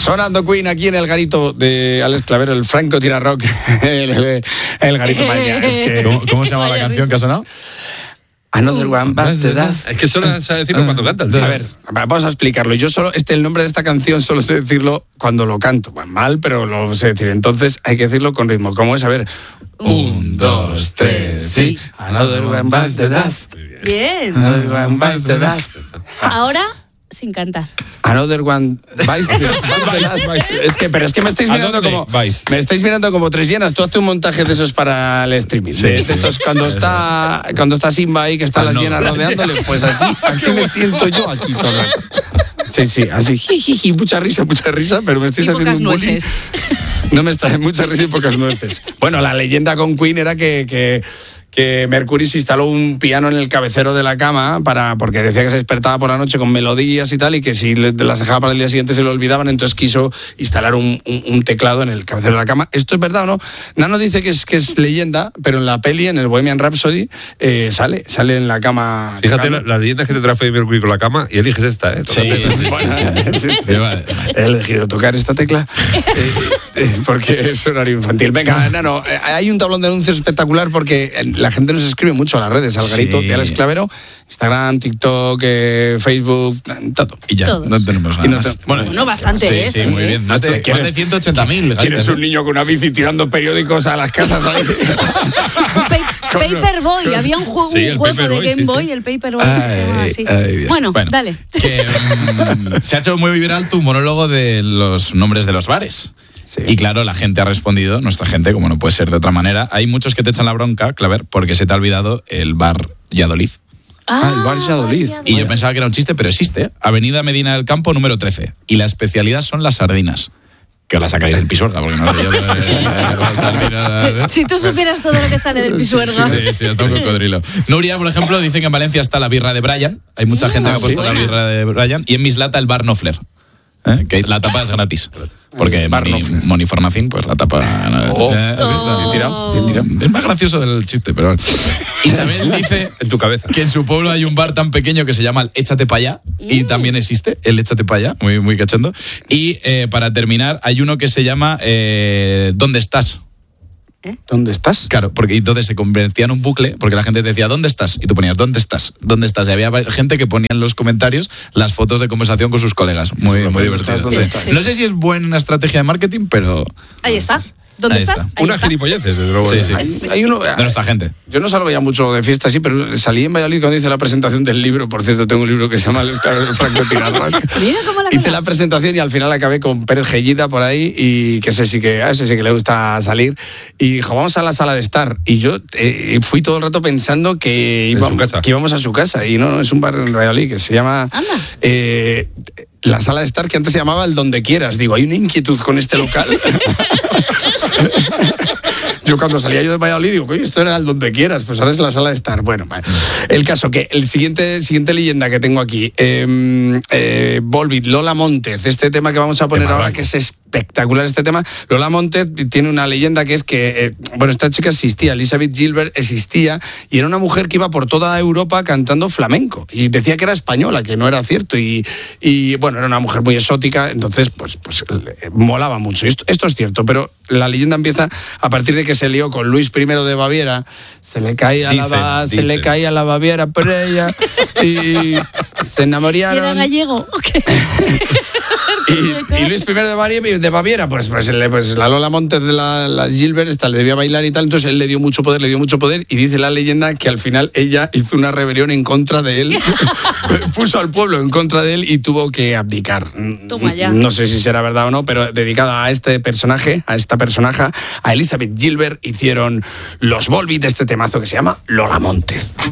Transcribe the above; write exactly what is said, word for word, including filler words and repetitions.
Sonando Queen aquí en el garito de Alex Clavero, el Franco Tira Rock, el, el, el garito maña. Es que... ¿Cómo, ¿Cómo se llama la canción que ha sonado? Another one bites the dust. Es que solo sabes decirlo cuando cantas. A ver, vamos a explicarlo. Yo solo, este, el nombre de esta canción solo sé decirlo cuando lo canto. Bueno, mal, pero lo sé decir. Entonces hay que decirlo con ritmo. ¿Cómo es? A ver. Un, dos, tres, sí. Another one bites the dust. Bien. Another one bites the dust. Ahora, sin cantar. Another one bites the dust. Es que, pero es que me estáis mirando como... Vais? Me estáis mirando como tres llenas. Tú hazte un montaje de esos para el streaming. Sí, de, de estos cuando está cuando está Simba ahí, que están las llenas rodeándole, pues así, así me siento yo aquí todo el rato. Sí, sí, así, jijiji, mucha risa, mucha risa, pero me estáis y haciendo un bullying. Nueces. No me está mucha risa y pocas nueces. Bueno, la leyenda con Queen era que... que que Mercury se instaló un piano en el cabecero de la cama para porque decía que se despertaba por la noche con melodías y tal, y que si las dejaba para el día siguiente se lo olvidaban, entonces quiso instalar un, un, un teclado en el cabecero de la cama. ¿Esto es verdad o no? Nano dice que es, que es leyenda, pero en la peli, en el Bohemian Rhapsody, eh, sale, sale en la cama. Fíjate las la leyendas que te trae Freddie Mercury con la cama y eliges esta, ¿eh? Sí, sí, sí, bueno, sí, sí, sí. sí. He elegido tocar esta tecla eh, eh, porque es horario infantil. Venga, Nano, eh, hay un tablón de anuncios espectacular porque la gente nos escribe mucho mucho a las redes, al garito sí. de Alex Clavero, Instagram, TikTok, eh, Facebook, todo. Y ya, Todos. no tenemos nada no más. Te... Bueno, bueno, bastante sí, es. Sí, ¿eh? muy bien. Más de, más de ciento ochenta mil. ¿Tienes un niño con una bici tirando periódicos a las casas? Paperboy, había un juego, sí, un juego de Boy, Game sí, Boy, sí. el Paperboy, ay, que se llama así. Ay, bueno, bueno, dale. Que, um, se ha hecho muy viral tu monólogo de los nombres de los bares. Sí. Y claro, la gente ha respondido, nuestra gente, como no puede ser de otra manera. Hay muchos que te echan la bronca, Claver, porque se te ha olvidado el bar Lladolid. Ah, el bar Lladolid. Y yo pensaba que era un chiste, pero existe. Avenida Medina del Campo, número trece. Y la especialidad son las sardinas. Que os la sacaréis del Pisuerga, porque no sé yo. Si tú supieras todo lo que sale del Pisuerga. Sí, sí, hasta un cocodrilo. Nuria, por ejemplo, dice que en Valencia está la birra de Brian. Hay mucha gente que ha puesto la birra de Brian. Y en Mislata el bar Nofler. ¿Eh? Que la tapa es gratis. Porque Moni, Moni Fornacín, pues la tapa. Oh, ¿eh? oh. Bien tirado, bien tirado. Es más gracioso del chiste, pero. Isabel dice en tu cabeza que en su pueblo hay un bar tan pequeño que se llama el Échate pa' allá. Mm. Y también existe el Échate pa' allá, muy, muy cachondo. Y eh, para terminar, hay uno que se llama eh, ¿Dónde estás? ¿Eh? ¿Dónde estás? Claro, porque entonces se convertía en un bucle, porque la gente te decía, ¿dónde estás? Y tú ponías, ¿dónde estás? ¿Dónde estás? Y había gente que ponía en los comentarios las fotos de conversación con sus colegas. Muy, sí, muy divertido. Sí. Sí. No sé si es buena estrategia de marketing, pero... Ahí está. ¿Dónde Ahí estás? Está. Ahí Una está. gilipollez, desde luego. Sí, sí. Hay, hay uno, de nuestra gente. Yo no salgo ya mucho de fiesta, sí, pero salí en Valladolid cuando hice la presentación del libro. Por cierto, tengo un libro que se llama El Franco Tira Rock. Mira cómo la Hice la presentación y al final acabé con Pérez Gellida por ahí, y que ese sí que, a ese sí que le gusta salir. Y dijo, vamos a la sala de estar. Y yo eh, fui todo el rato pensando que íbamos, que íbamos a su casa. Y no, no, es un bar en Valladolid que se llama... Eh, la sala de estar, que antes se llamaba el Donde Quieras. Digo, hay una inquietud con este local. Yo cuando salía yo de Valladolid digo, oye, esto era el Donde Quieras, pues ahora es la sala de estar. Bueno, el caso que el siguiente siguiente leyenda que tengo aquí, eh, eh, Volbeat, Lola Montez, este tema que vamos a poner ahora, que es espectacular este tema. Lola Montez tiene una leyenda que es que, eh, bueno, esta chica existía, Elizabeth Gilbert existía, y era una mujer que iba por toda Europa cantando flamenco, y decía que era española, que no era cierto, y, y bueno, era una mujer muy exótica, entonces pues, pues eh, molaba mucho. Esto, esto es cierto, pero la leyenda empieza a partir de que se lió con Luis primero de Baviera, se le caía dicen, la se le caía la Baviera por ella y se enamoraron. ¿Era gallego? Okay. y, y Luis primero de Baviera, de Baviera pues, pues, pues la Lola Montez de la, la Gilbert esta, le debía bailar y tal, entonces él le dio mucho poder, le dio mucho poder, y dice la leyenda que al final ella hizo una rebelión en contra de él, puso al pueblo en contra de él y tuvo que abdicar. Toma ya. No sé si será verdad o no, pero dedicada a este personaje, a esta personaje, a Elizabeth Gilbert, hicieron los Volbeat de este temazo que se llama Lola Montez.